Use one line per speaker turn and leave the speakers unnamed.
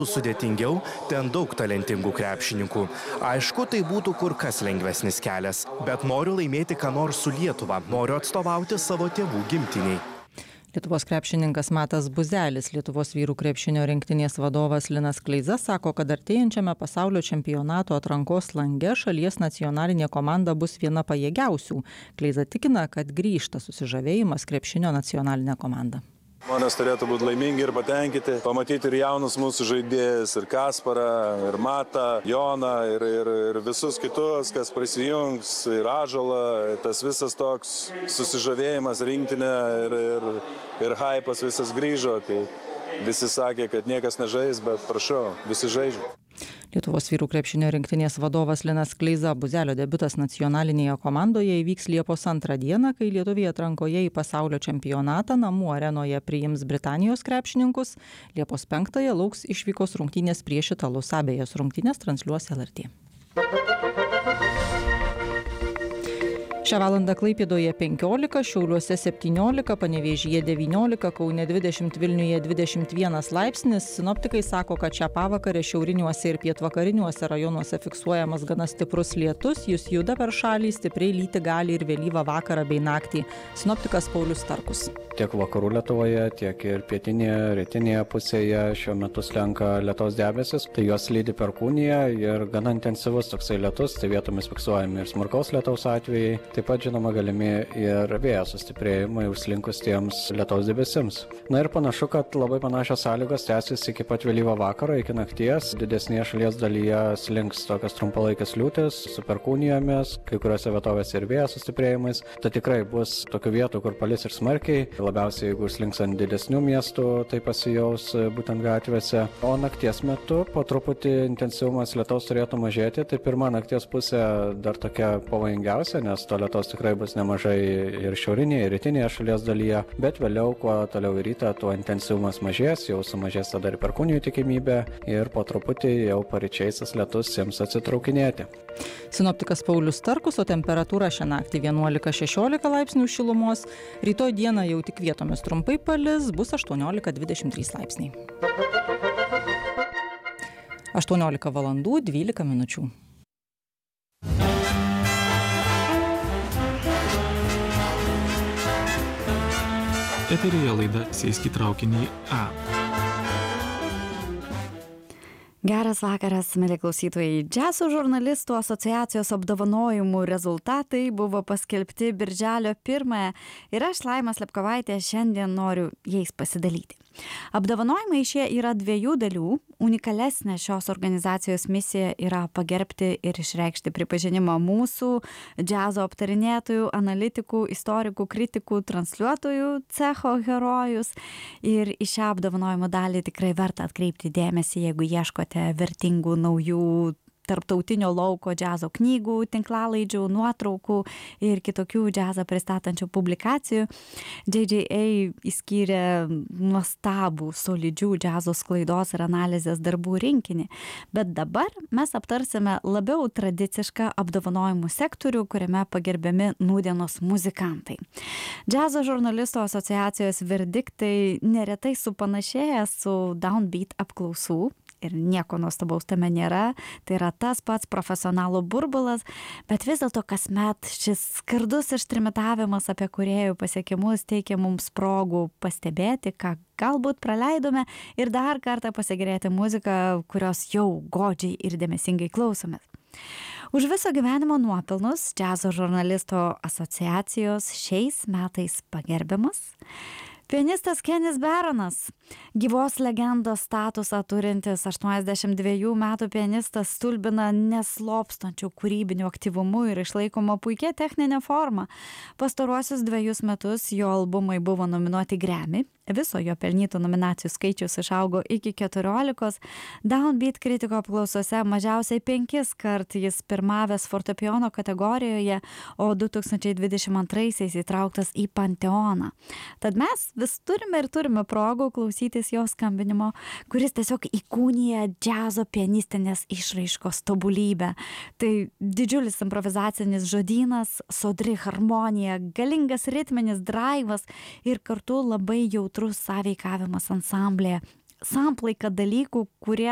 Sudėtingiau, ten daug talentingų krepšininkų. Aišku, tai būtų kur kas lengvesnis kelias, bet noriu laimėti ką nors su Lietuva, noriu atstovauti savo tėvų gimtiniai.
Lietuvos krepšininkas Matas Buzelis, Lietuvos vyrų krepšinio rinktinės vadovas Linas Kleiza sako, kad artėjančiame pasaulio čempionato atrankos lange šalies nacionalinė komanda bus viena pajėgiausių. Kleiza tikina, kad grįžta susižavėjimas krepšinio nacionalinė komanda.
Žmonės turėtų būti laimingi ir patenkinti, pamatyti ir jaunus mūsų žaidėjus, ir Kasparą, ir Matą, Joną, ir visus kitus, kas prisijungs, ir Ąžuolą, tas visas toks susižavėjimas rinktinė ir hypas visas grįžo, kai visi sakė, kad niekas nežais, bet prašau, visi žaidžia.
Lietuvos vyrų krepšinio rinktinės vadovas Linas Kleiza: Buzelio debiutas nacionalinėje komandoje įvyks Liepos 2 dieną, kai lietuviai atrankoje į pasaulio čempionatą namų arenoje priims Britanijos krepšininkus. Liepos 5 lauks išvykos rungtynės prieš italus. Abejas rungtynės transliuos LRT. Šią valandą Klaipėdoje 15, Šiauliuose 17, Panevėžyje 19, Kaune 20, Vilniuje 21 laipsnis. Sinoptikai sako, kad šią pavakarę šiauriniuose ir pietvakariniuose rajonuose fiksuojamas gana stiprus lietus. Jis juda per šalį, stipriai lyti gali ir vėlyvą vakarą bei naktį. Sinoptikas Paulius Starkus.
Tiek vakarų Lietuvoje, tiek ir pietinėje, rytinėje pusėje šiuo metu slenka lietaus debesis. Tai juos lydi perkūnija ir gana intensyvus toksai lietus. Tai vietomis fiksuojami ir smurkaus lietaus atvejai. Taip pat, žinoma, galimi ir vėjo sustiprėjimai užslinkus tiems lietaus debesims. Na ir panašu, kad labai panašios sąlygos tęsis iki pat vėlyvo vakaro, iki nakties. Didesnėje šalies dalyje slinks tokios trumpalaikės liūtys su perkūnijomis, kai kuriuose vietovėse ir vėjo sustiprėjimais. Tai tikrai bus tokių vietų, kur palis ir smarkiai. Labiausiai, jeigu slinks ant didesnių miestų, tai pasijaus būtent gatvėse. O nakties metu po truputį intensyvumas lietaus turėtų mažėti. Tai pirma nakties pusė dar tokia pavojingiausia, nes to lietaus tikrai bus nemažai ir šiaurinėje, ir rytinėje šalies dalyje, bet vėliau, kuo toliau į rytą, tuo intensyvumas mažės, jau sumažės tada ir perkūnijų tikimybė ir po truputį jau paryčiais tas lietus ims atsitraukinėti.
Sinoptikas Paulius Starkus, o temperatūra šią naktį 11-16 laipsnių šilumos, rytoj dieną jau tik vietomis trumpai palis, bus 18-23 laipsniai. 18 valandų 12 minučių.
Eteryje laida Sėsk į traukinį A.
Geras vakaras, mieli klausytojai. Džiazo žurnalistų asociacijos apdovanojimų rezultatai buvo paskelbti birželio 1 ir aš, Laima Slepkovaitė, šiandien noriu jais pasidalyti. Apdovanojimai šie yra 2 dalių. Unikalesnė šios organizacijos misija yra pagerbti ir išreikšti pripažinimą mūsų džiazo aptarinėtojų, analitikų, istorikų, kritikų, transliuotojų cecho herojus. Ir į šią apdovanojimo dalį tikrai verta atkreipti dėmesį, jeigu ieškote vertingų naujų tarptautinio lauko džiazo knygų, tinklalaidžių, nuotraukų ir kitokių džiazą pristatančių publikacijų. JJA įskyrė nuostabų, solidžių džiazo sklaidos ir analizės darbų rinkinį. Bet dabar mes aptarsime labiau tradicišką apdovanojimų sektorių, kuriame pagerbiami nūdienos muzikantai. Džiazo žurnalistų asociacijos verdiktai neretai supanašėja su downbeat apklausų. Ir nieko nuostabaus tame nėra, tai yra tas pats profesionalų burbulas, bet vis dėlto kasmet šis skardus ištrimitavimas apie kūrėjų pasiekimus teikia mums progų pastebėti, ką galbūt praleidome ir dar kartą pasigėrėti muziką, kurios jau godžiai ir dėmesingai klausomės. Už viso gyvenimo nuopelnus džiazo žurnalistų asociacijos šiais metais pagerbiamas pianistas Kenis Baronas. Gyvos legendos statusą turintis 82 metų pianistas stulbina neslopstančiu kūrybiniu aktyvumu ir išlaikoma puikia techninė forma. Pastaruosius 2 metus jo albumai buvo nominuoti Grammy. Viso jo pelnytų nominacijų skaičius išaugo iki 14. Downbeat kritiko apklausose mažiausiai 5 kart jis pirmavęs fortepijono kategorijoje, o 2022 įtrauktas į Panteoną. Tad mes vis turime progų klausytis jo skambinimo, kuris tiesiog įkūnija džiazo pianistinės išraiškos tobulybę. Tai didžiulis improvizacinis žodynas, sodri harmonija, galingas ritminis draivas ir kartu labai jautrus sąveikavimas ansamblėje. Samplaika dalykų, kurie